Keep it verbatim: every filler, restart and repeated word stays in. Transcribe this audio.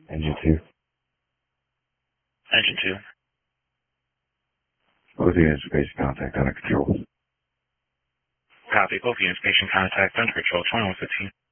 Engine two. Engine two. Both units patient contact under control. Copy. Both units patient contact under control. twenty-one fifteen.